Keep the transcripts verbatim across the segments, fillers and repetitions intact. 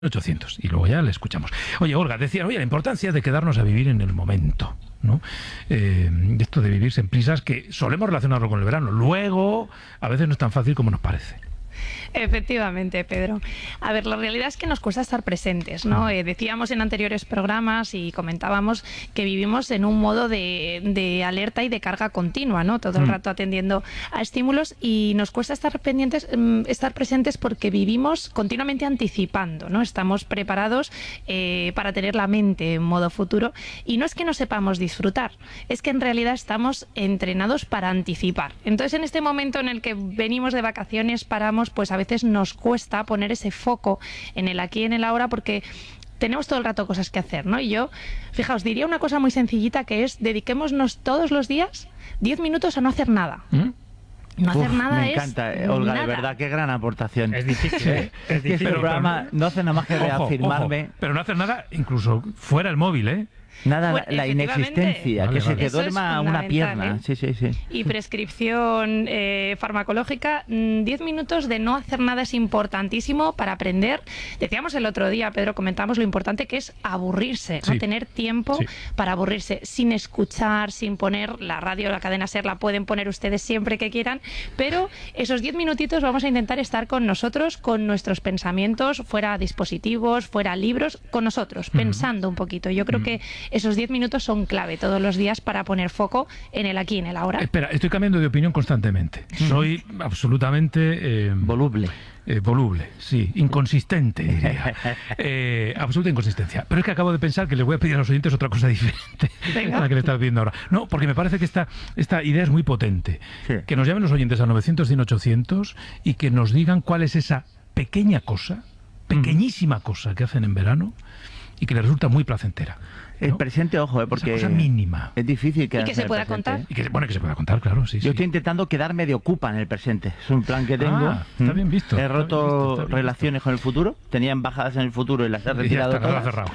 ochocientos, y luego ya le escuchamos. Oye, Olga, decía, oye, la importancia de quedarnos a vivir en el momento, ¿no? Eh, esto de vivir sin prisas, que solemos relacionarlo con el verano. Luego, a veces no es tan fácil como nos parece. Efectivamente, Pedro. A ver, la realidad es que nos cuesta estar presentes, ¿no? Eh, decíamos en anteriores programas y comentábamos que vivimos en un modo de, de alerta y de carga continua, ¿no? Todo el rato atendiendo a estímulos, y nos cuesta estar pendientes, estar presentes porque vivimos continuamente anticipando, ¿no? Estamos preparados eh, para tener la mente en modo futuro, y no es que no sepamos disfrutar, es que en realidad estamos entrenados para anticipar. Entonces, en este momento en el que venimos de vacaciones, paramos, pues a veces nos cuesta poner ese foco en el aquí y en el ahora, porque tenemos todo el rato cosas que hacer, ¿no? Y yo, fijaos, diría una cosa muy sencillita, que es: dediquémonos todos los días diez minutos a no hacer nada. ¿Mm? No hacer Uf, nada me es encanta, Olga, nada. De verdad, qué gran aportación. Es difícil, ¿eh? Es Es que este difícil. programa no hace nada más que Ojo, reafirmarme. ojo, pero no hacer nada, incluso fuera el móvil, ¿eh? Nada, Pues, la, la efectivamente. inexistencia, Vale, que se vale. te Eso es duerma una fundamental, pierna. ¿eh? Sí, sí, sí. Y prescripción eh, farmacológica, diez minutos de no hacer nada es importantísimo para aprender. Decíamos el otro día, Pedro, comentamos lo importante que es aburrirse, Sí. ¿no? Tener tiempo Sí. para aburrirse, sin escuchar, sin poner la radio, la cadena SER, la pueden poner ustedes siempre que quieran, pero esos diez minutitos vamos a intentar estar con nosotros, con nuestros pensamientos, fuera dispositivos, fuera libros, con nosotros, uh-huh. pensando un poquito. Yo creo uh-huh. que esos diez minutos son clave todos los días para poner foco en el aquí y en el ahora. Espera, estoy cambiando de opinión constantemente. Soy absolutamente... Eh, Voluble. Eh, voluble, sí, inconsistente, diría. Eh, absoluta inconsistencia. Pero es que acabo de pensar que les voy a pedir a los oyentes otra cosa diferente Venga. a la que le estás pidiendo ahora. No, porque me parece que esta, esta idea es muy potente. Sí. Que nos llamen los oyentes al novecientos, cien, ochocientos y que nos digan cuál es esa pequeña cosa, pequeñísima mm. cosa que hacen en verano y que les resulta muy placentera. ¿No? El presente, ojo, eh, porque esa cosa mínima. Es difícil que y que se pueda contar. Y que, bueno, que se pueda contar, claro, sí. Yo sí. estoy intentando quedarme de ocupa en el presente. Es un plan que tengo. Ah, está bien visto. He roto bien visto, bien relaciones visto. con el futuro. Tenía embajadas en el futuro y las he retirado. Y ya está, todas. cerrado.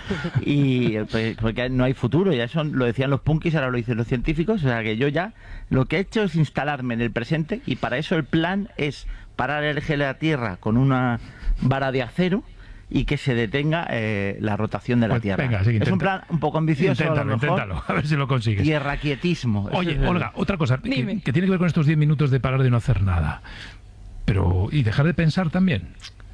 Y pues, porque no hay futuro, ya eso lo decían los punkis, ahora lo dicen los científicos. O sea que yo ya lo que he hecho es instalarme en el presente, y para eso el plan es parar el eje de la Tierra con una vara de acero y que se detenga eh, la rotación de la pues Tierra. Venga, sí, es un plan un poco ambicioso, inténtalo, a lo mejor. Inténtalo, a ver si lo consigues. Tierra quietismo. Oye, es el... Olga, otra cosa que, Dime. que tiene que ver con estos diez minutos de parar de no hacer nada. Pero, y dejar de pensar también.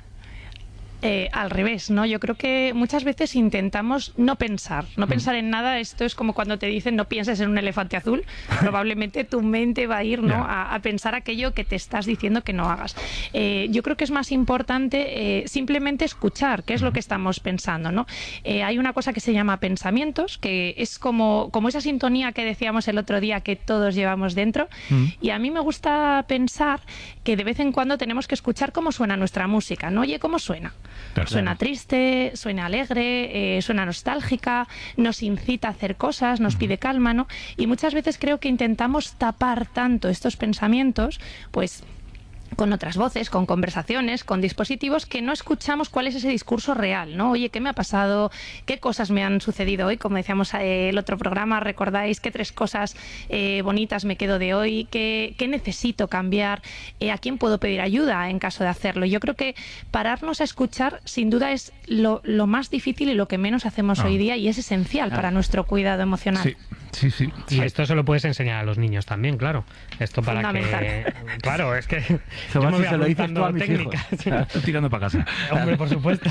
Eh, al revés, ¿no? Yo creo que muchas veces intentamos no pensar, no Mm. pensar en nada. Esto es como cuando te dicen no pienses en un elefante azul. Probablemente tu mente va a ir, ¿no? Yeah. a, a pensar aquello que te estás diciendo que no hagas. Eh, yo creo que es más importante eh, simplemente escuchar qué es lo que estamos pensando, ¿no? Eh, hay una cosa que se llama pensamientos, que es como, como esa sintonía que decíamos el otro día que todos llevamos dentro. Mm. Y a mí me gusta pensar que de vez en cuando tenemos que escuchar cómo suena nuestra música, ¿no? Oye, ¿cómo suena? Claro. Suena triste, suena alegre, eh, suena nostálgica, nos incita a hacer cosas, nos pide calma, ¿no? Y muchas veces creo que intentamos tapar tanto estos pensamientos, pues con otras voces, con conversaciones, con dispositivos, que no escuchamos cuál es ese discurso real, ¿no? Oye, ¿qué me ha pasado? ¿Qué cosas me han sucedido hoy? Como decíamos eh, el otro programa, ¿recordáis qué tres cosas eh, bonitas me quedo de hoy? ¿Qué, qué necesito cambiar? Eh, ¿A quién puedo pedir ayuda en caso de hacerlo? Yo creo que pararnos a escuchar, sin duda, es lo, lo más difícil y lo que menos hacemos ah. hoy día, y es esencial ah. para nuestro cuidado emocional. Sí. Sí, sí. Y esto se lo puedes enseñar a los niños también, claro. Esto para que... Claro, es que... Yo me voy se lo dices tú a mis técnicas. hijos. Estoy tirando para casa. Hombre, por supuesto.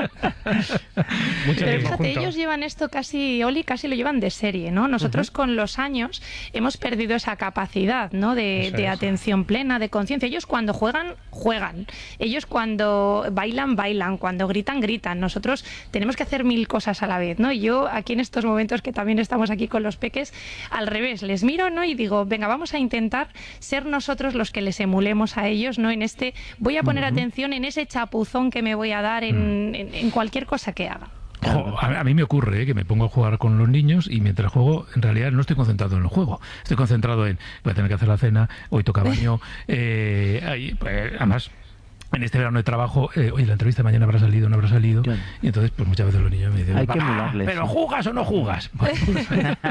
Mucho Pero fíjate, juntos. ellos llevan esto casi, Oli, casi lo llevan de serie, ¿no? Nosotros uh-huh. con los años hemos perdido esa capacidad, ¿no? De, de atención plena, de conciencia. Ellos cuando juegan, juegan. Ellos cuando bailan, bailan. Cuando gritan, gritan. Nosotros tenemos que hacer mil cosas a la vez, ¿no? Y yo aquí en estos momentos que también estamos aquí con los peques, al revés, les miro, ¿no? Y digo, venga, vamos a intentar ser nosotros los que les emulemos a ellos, ¿no? En este, voy a poner uh-huh. atención en ese chapuzón que me voy a dar en, uh-huh. en, en cualquier cosa que haga. Ojo, a, a mí me ocurre ¿eh? que me pongo a jugar con los niños y mientras juego, en realidad no estoy concentrado en el juego. Estoy concentrado en, voy a tener que hacer la cena, hoy toca baño, eh, ahí, pues, además... en este verano de trabajo, eh, oye, la entrevista de mañana habrá salido, no habrá salido, claro. Y entonces pues muchas veces los niños me dicen, hay que emularles, pero sí. ¿jugas o no jugas? Bueno, pues,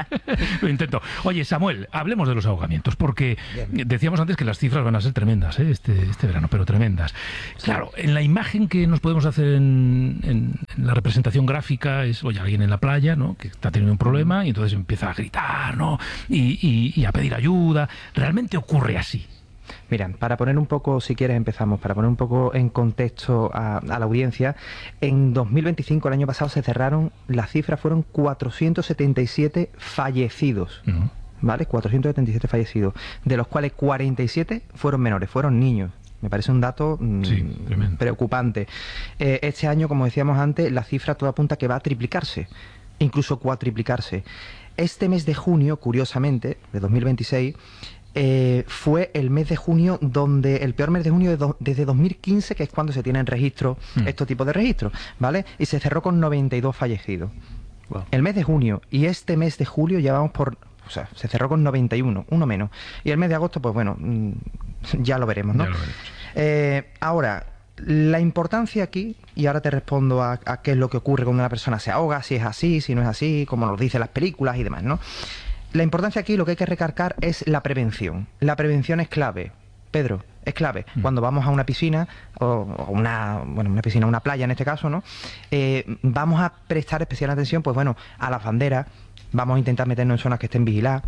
lo intento. Oye, Samuel, hablemos de los ahogamientos, porque Bien. decíamos antes que las cifras van a ser tremendas, ¿eh? este, este verano, pero tremendas. Sí. Claro, en la imagen que nos podemos hacer en, en, en la representación gráfica es, oye, alguien en la playa, ¿no?, que está teniendo un problema y entonces empieza a gritar, ¿no?, y, y, y a pedir ayuda. ¿Realmente ocurre así? Mira, para poner un poco, si quieres empezamos, para poner un poco en contexto a, a la audiencia, en dos mil veinticinco, el año pasado, se cerraron, las cifras fueron cuatrocientos setenta y siete fallecidos, uh-huh. ¿vale? cuatrocientos setenta y siete fallecidos, de los cuales cuarenta y siete fueron menores, fueron niños. Me parece un dato mmm, sí, preocupante. Eh, este año, como decíamos antes, la cifra toda apunta que va a triplicarse, incluso cuatriplicarse. Este mes de junio, curiosamente, de dos mil veintiséis, Eh, fue el mes de junio donde, el peor mes de junio de do, desde dos mil quince, que es cuando se tienen registros, mm. estos tipos de registros, ¿vale? Y se cerró con noventa y dos fallecidos. Wow. El mes de junio y este mes de julio ya vamos por, o sea, se cerró con noventa y uno, uno menos. Y el mes de agosto, pues bueno, mmm, ya lo veremos, ¿no? Ya lo veremos. Eh, ahora, la importancia aquí, y ahora te respondo a, a qué es lo que ocurre cuando una persona se ahoga, si es así, si no es así, como nos dicen las películas y demás, ¿no? La importancia aquí, lo que hay que recargar es la prevención. La prevención es clave, Pedro, es clave. Mm. Cuando vamos a una piscina, o, o una, bueno, una piscina, una playa en este caso, ¿no? Eh, vamos a prestar especial atención, pues bueno, a las banderas, vamos a intentar meternos en zonas que estén vigiladas,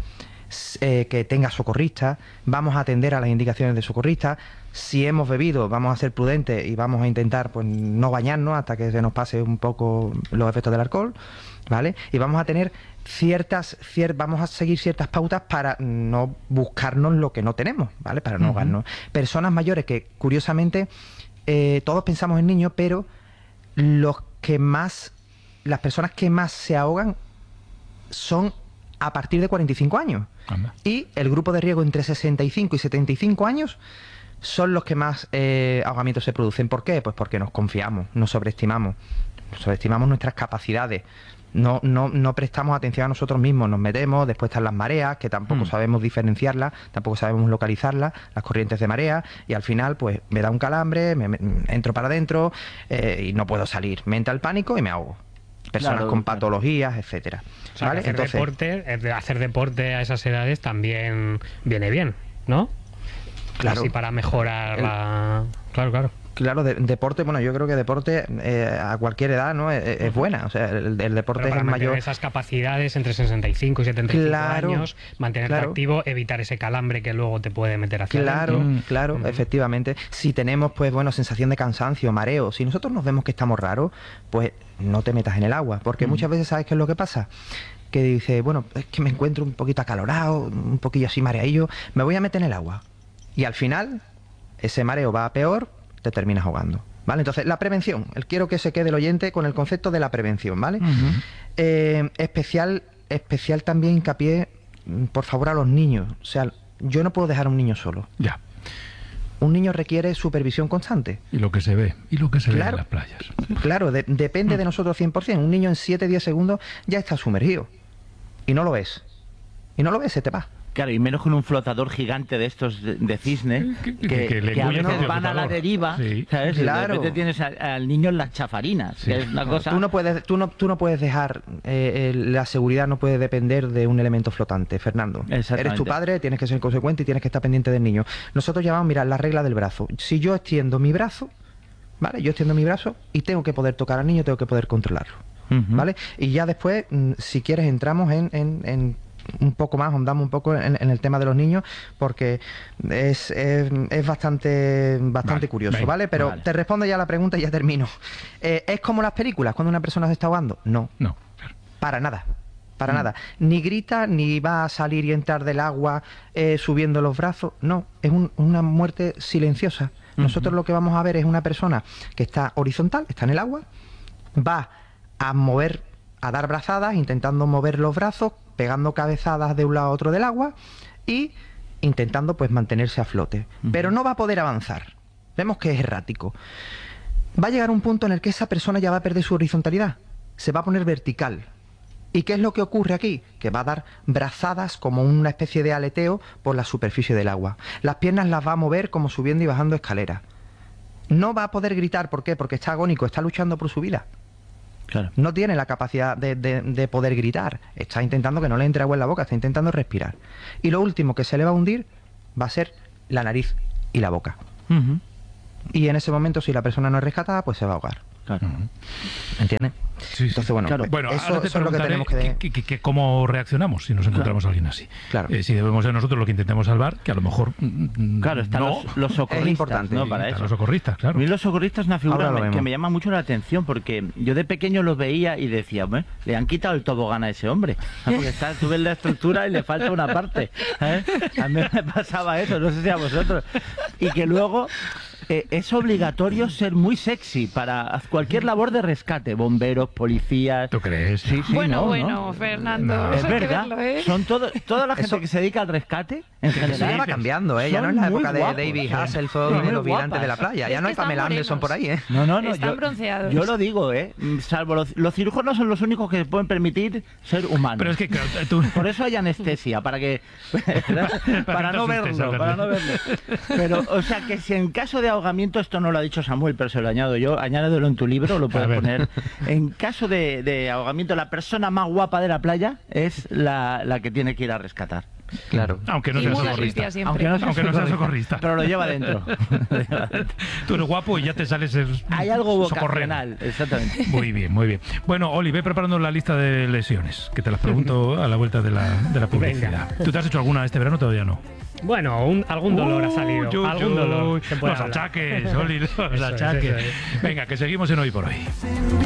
eh, que tenga socorristas, vamos a atender a las indicaciones de socorristas. Si hemos bebido, vamos a ser prudentes y vamos a intentar, pues, no bañarnos hasta que se nos pase un poco los efectos del alcohol, ¿vale? Y vamos a tener ciertas, cier, vamos a seguir ciertas pautas para no buscarnos lo que no tenemos, ¿vale? Para no uh-huh. ahogarnos. Personas mayores que, curiosamente, eh, todos pensamos en niños, pero los que más, las personas que más se ahogan son a partir de cuarenta y cinco años. Anda. Y el grupo de riesgo entre sesenta y cinco y setenta y cinco años son los que más eh, ahogamientos se producen. ¿Por qué? Pues porque nos confiamos, nos sobreestimamos, nos sobreestimamos nuestras capacidades. No, no, no prestamos atención a nosotros mismos, nos metemos, después están las mareas, que tampoco mm. sabemos diferenciarlas, tampoco sabemos localizarlas, las corrientes de marea, y al final pues me da un calambre, me, me entro para adentro eh, y no puedo salir, me entra el pánico y me ahogo. Personas claro, con patologías, claro. etcétera. O sea, ¿vale? hacer, Entonces, deporte, hacer deporte a esas edades también viene bien, ¿no? Claro. Así para mejorar el, la... Claro, claro. Claro, de, deporte, bueno, yo creo que deporte eh, a cualquier edad, ¿no? Es, es buena, o sea, el, el deporte Pero para es el mayor. Esas capacidades entre sesenta y cinco y setenta y cinco claro, años, mantenerte claro. activo, evitar ese calambre que luego te puede meter hacia Claro, adentro. claro, mm. efectivamente. Si tenemos, pues bueno, sensación de cansancio, mareo, si nosotros nos vemos que estamos raros, pues no te metas en el agua, porque mm. muchas veces, ¿sabes qué es lo que pasa? Que dice, bueno, es que me encuentro un poquito acalorado, un poquillo así mareadillo, me voy a meter en el agua. Y al final, ese mareo va a peor, te terminas ahogando. ¿Vale? Entonces, la prevención. El, quiero que se quede el oyente con el concepto de la prevención, ¿vale? Uh-huh. eh, especial, especial también hincapié, por favor, a los niños. O sea, yo no puedo dejar a un niño solo. Ya. Un niño requiere supervisión constante. Y lo que se ve, y lo que se claro, ve en las playas. Claro, de, depende uh-huh. de nosotros cien por cien. Un niño en siete a diez segundos ya está sumergido. Y no lo ves. Y no lo ves, se te va. Claro, y menos con un flotador gigante de estos de, de cisne, que, que, que, que, que a veces van a la deriva, sí. ¿sabes? Claro. Y de repente tienes al, al niño en las chafarinas, sí. que es una cosa... Tú no puedes, tú no, tú no puedes dejar, eh, la seguridad no puede depender de un elemento flotante, Fernando. Eres tu padre, tienes que ser consecuente y tienes que estar pendiente del niño. Nosotros llamamos, mira, la regla del brazo. Si yo extiendo mi brazo, ¿vale? Yo extiendo mi brazo y tengo que poder tocar al niño, tengo que poder controlarlo, uh-huh. ¿vale? Y ya después, si quieres, entramos en... en, en un poco más, ahondamos un poco en, en el tema de los niños, porque es, es, es bastante bastante vale, curioso, ¿vale? ¿vale? Pero vale. te respondo ya a la pregunta y ya termino. Eh, ¿Es como las películas cuando una persona se está ahogando? No. No. Para nada. Para mm. nada. Ni grita, ni va a salir y entrar del agua eh, subiendo los brazos. No. Es un, una muerte silenciosa. Nosotros mm-hmm. lo que vamos a ver es una persona que está horizontal, está en el agua, va a mover, a dar brazadas, intentando mover los brazos, pegando cabezadas de un lado a otro del agua y intentando pues mantenerse a flote. Uh-huh. Pero no va a poder avanzar. Vemos que es errático. Va a llegar un punto en el que esa persona ya va a perder su horizontalidad. Se va a poner vertical. ¿Y qué es lo que ocurre aquí? Que va a dar brazadas como una especie de aleteo por la superficie del agua. Las piernas las va a mover como subiendo y bajando escaleras. no va a poder gritar. ¿Por qué? Porque está agónico, está luchando por su vida. Claro. No tiene la capacidad de, de, de poder gritar. Está intentando que no le entre agua en la boca, está intentando respirar. Y lo último que se le va a hundir va a ser la nariz y la boca. Uh-huh. Y en ese momento, si la persona no es rescatada, pues se va a ahogar. Claro. Uh-huh. ¿Entiendes? Sí, sí. Entonces, bueno, Claro. pues Bueno, eso, ahora te eso es lo que preguntaré tenemos que... que- que- que cómo reaccionamos si nos encontramos a alguien así. Claro. Eh, si debemos ser nosotros lo que intentemos salvar, que a lo mejor mm, Claro, están no. los, los socorristas, Es importante, ¿no? sí, Para Están eso. los socorristas, A claro. mí los socorristas es una figura Ahora lo me- que vemos. me llama mucho la atención porque yo de pequeño los veía y decía, "Bueno, le han quitado el tobogán a ese hombre, ¿sabes? Porque está, tú ves la estructura y le falta una parte, ¿sabes? A mí me pasaba eso, no sé si a vosotros. Y que luego eh, es obligatorio ser muy sexy para cualquier labor de rescate, bomberos, policías. ¿Tú crees? Sí, sí, bueno, no, bueno, ¿no? Fernando, No. Es eso hay que verdad, verlo, ¿eh? son todo, toda la gente Eso- que se dedica al rescate, en Eso general, ya va cambiando, ¿eh? Ya son no es la muy época de guapos, David sí. Hasselhoff Son y muy los vigilantes de la guapas. playa. Es Ya no que hay están Pamela Anderson morenos. por ahí, ¿eh? No, no, no. Están yo, bronceados. yo lo digo, ¿eh? Salvo los, los cirujanos son los únicos que pueden permitir ser humanos. Pero es que claro, tú... Por eso hay anestesia, para que para, Para que no te asustes, verlo, Alberto. para no verlo. Pero, o sea, que si en caso de ahogamiento, esto no lo ha dicho Samuel, pero se lo añado yo, añádelo en tu libro, lo A puedes ver. poner. En caso de, de ahogamiento, la persona más guapa de la playa es la, la que tiene que ir a rescatar. Claro. Aunque no Y seas muy socorrista. limpia siempre. Aunque no sea Aunque no seas socorrista, socorrista. pero lo lleva dentro. Lo lleva dentro. Tú eres guapo y ya te sales el Hay algo socorrero. vocacional, exactamente. Muy bien, muy bien. Bueno, Oli, ve preparando la lista de lesiones, que te las pregunto a la vuelta de la, de la publicidad. ¿Tú te has hecho alguna este verano? Todavía no. Bueno, un- algún dolor ha salido. Uy, uy, algún uy. dolor. se puede Los hablar. achaques, Oli, los Eso es, achaques. eso es. Venga, que seguimos en Hoy por Hoy.